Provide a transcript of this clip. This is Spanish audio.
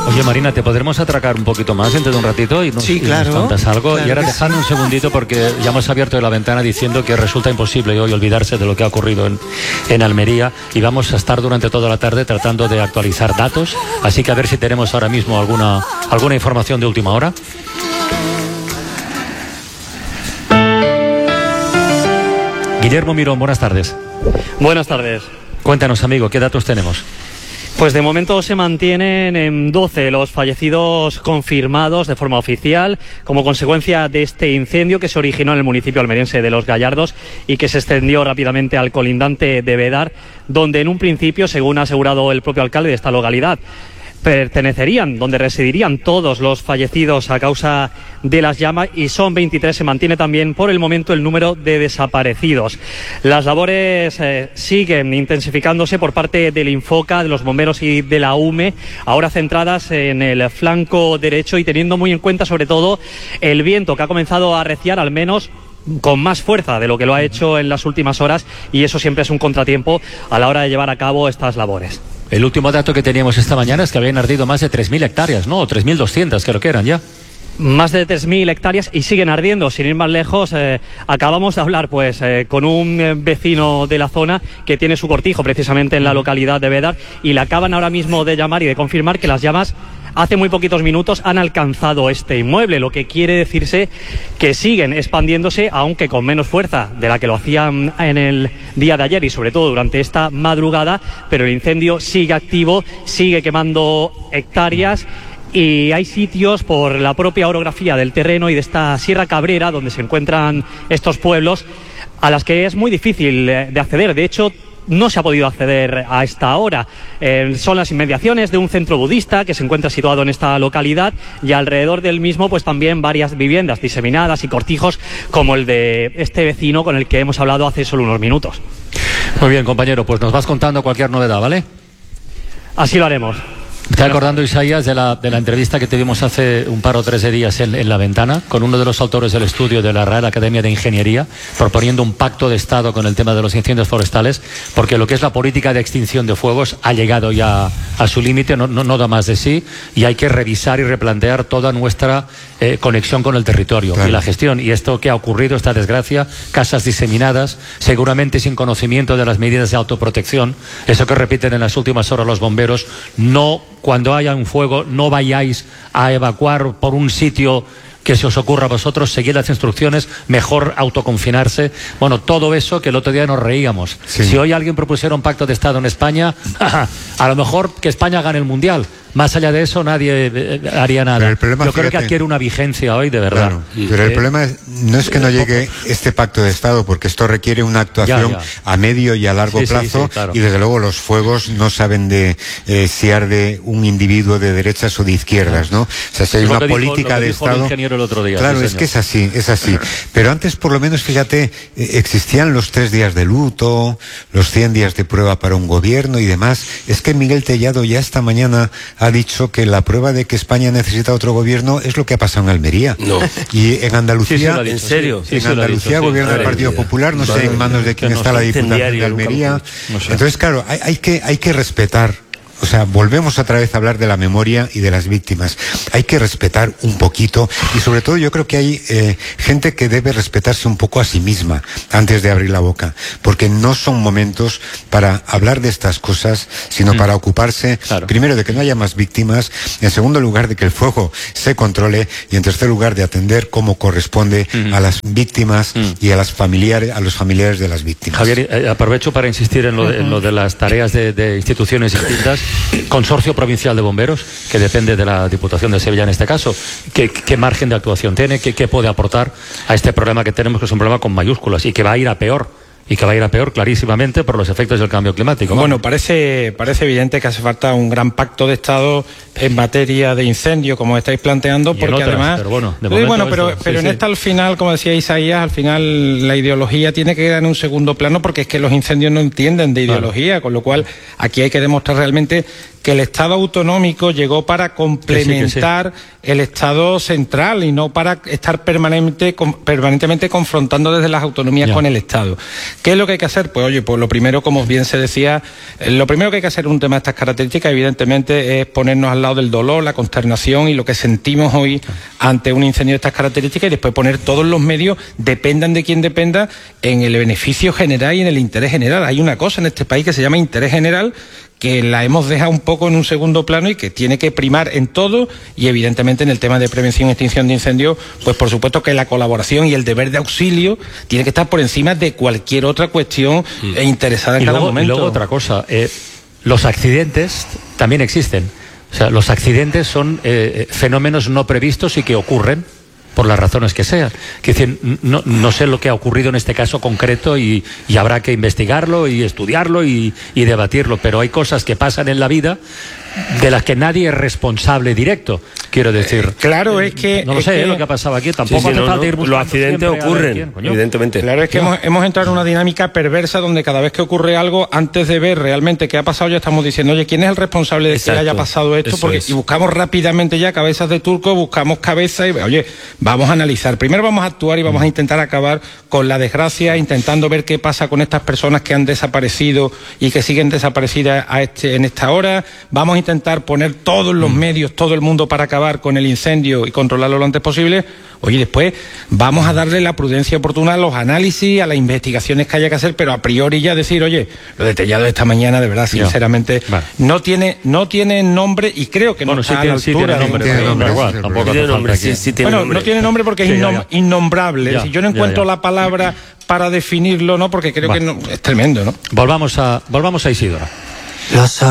Oye, Marina, ¿te podremos atracar un poquito más dentro de un ratito? Sí, claro. Y nos contas algo. Claro, y ahora que dejadme un segundito porque ya hemos abierto la ventana diciendo que resulta imposible hoy olvidarse de lo que ha ocurrido en Almería, y vamos a estar durante toda la tarde tratando de actualizar datos, así que a ver si tenemos ahora mismo alguna información de última hora. Guillermo Mirón, buenas tardes. Buenas tardes. Cuéntanos, amigo, ¿qué datos tenemos? Pues de momento se mantienen en 12 los fallecidos confirmados de forma oficial como consecuencia de este incendio que se originó en el municipio almeriense de Los Gallardos y que se extendió rápidamente al colindante de Bedar, donde en un principio, según ha asegurado el propio alcalde de esta localidad, donde residirían todos los fallecidos a causa de las llamas, y son 23. Se mantiene también por el momento el número de desaparecidos. Las labores siguen intensificándose por parte del Infoca, de los bomberos y de la UME, ahora centradas en el flanco derecho y teniendo muy en cuenta sobre todo el viento que ha comenzado a arreciar, al menos con más fuerza de lo que lo ha hecho en las últimas horas, y eso siempre es un contratiempo a la hora de llevar a cabo estas labores. El último dato que teníamos esta mañana es que habían ardido más de 3.000 hectáreas, ¿no? O 3.200, creo que eran ya. Más de 3.000 hectáreas y siguen ardiendo. Sin ir más lejos, acabamos de hablar con un vecino de la zona que tiene su cortijo precisamente en la localidad de Bedar, y le acaban ahora mismo de llamar y de confirmar que las llamas hace muy poquitos minutos han alcanzado este inmueble, lo que quiere decirse que siguen expandiéndose, aunque con menos fuerza de la que lo hacían en el día de ayer y sobre todo durante esta madrugada, pero el incendio sigue activo, sigue quemando hectáreas. Y hay sitios por la propia orografía del terreno y de esta Sierra Cabrera, donde se encuentran estos pueblos, a las que es muy difícil de acceder. De hecho, no se ha podido acceder a esta hora. Son las inmediaciones de un centro budista que se encuentra situado en esta localidad, y alrededor del mismo pues también varias viviendas diseminadas y cortijos como el de este vecino con el que hemos hablado hace solo unos minutos. Muy bien, compañero, pues nos vas contando cualquier novedad, ¿vale? Así lo haremos. Me estoy acordando, Isaías, de la entrevista que tuvimos hace un par o tres de días en La Ventana con uno de los autores del estudio de la Real Academia de Ingeniería, proponiendo un pacto de Estado con el tema de los incendios forestales, porque lo que es la política de extinción de fuegos ha llegado ya a su límite, no da más de sí, y hay que revisar y replantear toda nuestra conexión con el territorio, claro, y la gestión. Y esto que ha ocurrido, esta desgracia, casas diseminadas, seguramente sin conocimiento de las medidas de autoprotección, eso que repiten en las últimas horas los bomberos, cuando haya un fuego, no vayáis a evacuar por un sitio que se os ocurra a vosotros, seguid las instrucciones, mejor autoconfinarse. Bueno, todo eso que el otro día nos reíamos. Sí. Si hoy alguien propusiera un pacto de Estado en España, a lo mejor que España gane el Mundial. Más allá de eso nadie haría nada. Yo creo que adquiere una vigencia hoy, de verdad. Claro, pero el problema no es que no llegue este pacto de Estado, porque esto requiere una actuación a medio y a largo plazo, claro. Y desde luego los fuegos no saben de si arde un individuo de derechas o de izquierdas, ¿no? O sea, si hay una política de Estado. El otro día, claro, es que es así. Pero antes, por lo menos, fíjate, existían los 3 días de luto, los 100 días de prueba para un gobierno y demás. Es que Miguel Tellado ya esta mañana ha dicho que la prueba de que España necesita otro gobierno es lo que ha pasado en Almería. No. Y en Andalucía, ¿en serio? En Andalucía gobierna el Partido Popular, no sé en manos de quién está la Diputación de Almería. Entonces, claro, hay que respetar. O sea, volvemos otra vez a hablar de la memoria y de las víctimas. Hay que respetar un poquito, y sobre todo yo creo que hay gente que debe respetarse un poco a sí misma antes de abrir la boca, porque no son momentos para hablar de estas cosas, sino para ocuparse, primero, de que no haya más víctimas, en segundo lugar, de que el fuego se controle, y en tercer lugar, de atender como corresponde a las víctimas y a los familiares de las víctimas. Javier, aprovecho para insistir en lo de las tareas de instituciones distintas. Consorcio Provincial de Bomberos, que depende de la Diputación de Sevilla en este caso, ¿qué margen de actuación tiene? ¿Qué puede aportar a este problema que tenemos, que es un problema con mayúsculas y que va a ir a peor? Y que va a ir a peor clarísimamente por los efectos del cambio climático, ¿no? Bueno, parece evidente que hace falta un gran pacto de Estado en materia de incendio, como estáis planteando, porque otras, además... Pero en esta, al final, como decía Isaías, al final la ideología tiene que quedar en un segundo plano, porque es que los incendios no entienden de ideología, con lo cual aquí hay que demostrar realmente que el Estado autonómico llegó para complementar el Estado central y no para estar permanentemente confrontando desde las autonomías con el Estado. ¿Qué es lo que hay que hacer? Pues oye, pues lo primero, como bien se decía, lo primero que hay que hacer en un tema de estas características, evidentemente, es ponernos al lado del dolor, la consternación y lo que sentimos hoy ante un incendio de estas características, y después poner todos los medios, dependan de quien dependa, en el beneficio general y en el interés general. Hay una cosa en este país que se llama interés general, que la hemos dejado un poco en un segundo plano y que tiene que primar en todo, y evidentemente en el tema de prevención y extinción de incendios, pues por supuesto que la colaboración y el deber de auxilio tiene que estar por encima de cualquier otra cuestión interesada en cada momento. Y luego otra cosa, los accidentes también existen. O sea, los accidentes son fenómenos no previstos y que ocurren por las razones que sean. Que decir, no sé lo que ha ocurrido en este caso concreto y habrá que investigarlo y estudiarlo y debatirlo, pero hay cosas que pasan en la vida de las que nadie es responsable directo, quiero decir. Claro, es que... No lo sé, lo que ha pasado aquí, tampoco hace falta ir buscando. Los accidentes ocurren, evidentemente. Claro, es que hemos entrado en una dinámica perversa donde cada vez que ocurre algo, antes de ver realmente qué ha pasado, ya estamos diciendo, oye, ¿quién es el responsable de que haya pasado esto? Y buscamos rápidamente ya cabezas de turco, buscamos cabezas y, oye, vamos a analizar. Primero vamos a actuar y vamos a intentar acabar con la desgracia, intentando ver qué pasa con estas personas que han desaparecido y que siguen desaparecidas en esta hora. Vamos a intentar poner todos los medios, todo el mundo para acabar con el incendio y controlarlo lo antes posible. Oye, después vamos a darle la prudencia oportuna a los análisis, a las investigaciones que haya que hacer, pero a priori ya decir, oye, lo de Tellado esta mañana, de verdad, sinceramente, no tiene nombre, y creo que no está a la altura. No tiene nombre porque es innombrable. Si yo no encuentro la palabra para definirlo, ¿no? Porque creo que es tremendo, ¿no? Volvamos a Isidora.